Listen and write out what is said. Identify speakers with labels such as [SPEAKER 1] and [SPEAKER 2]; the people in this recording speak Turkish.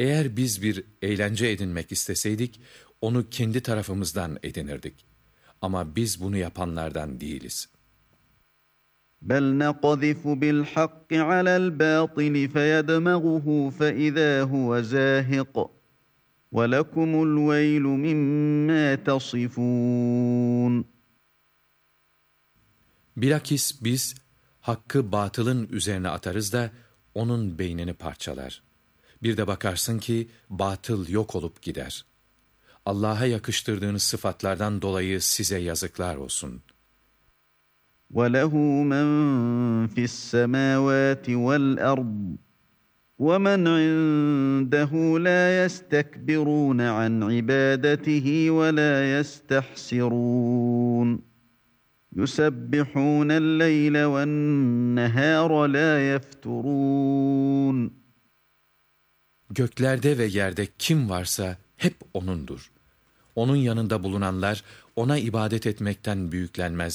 [SPEAKER 1] Eğer biz bir eğlence edinmek isteseydik, onu kendi tarafımızdan edinirdik. Ama biz bunu yapanlardan değiliz.
[SPEAKER 2] بَلْ نَقْذِفُ بِالْحَقِّ عَلَى الْبَاطِلِ فَيَدْمَغُهُ فَإِذَا هُوَ زَاهِقٌ وَلَكُمُ الْوَيْلُ مِمَّا تَصِفُونَ.
[SPEAKER 1] Bilakis biz hakkı batılın üzerine atarız da onun beynini parçalar. Bir de bakarsın ki batıl yok olup gider. Allah'a yakıştırdığınız sıfatlardan dolayı size yazıklar olsun.
[SPEAKER 2] وَلَهُ مَنْ فِي السَّمَاوَاتِ وَالْأَرْضِ وَمَنْ عِنْدَهُ لَا يَسْتَكْبِرُونَ عَنْ عِبَادَتِهِ وَلَا يَسْتَحْسِرُونَ يُسَبِّحُونَ اللَّيْلَ وَالنَّهَارَ لَا يَفْتُرُونَ.
[SPEAKER 1] Göklerde ve yerde kim varsa hep O'nundur. Onun yanında bulunanlar ona ibadet etmekten büyüklenmezler.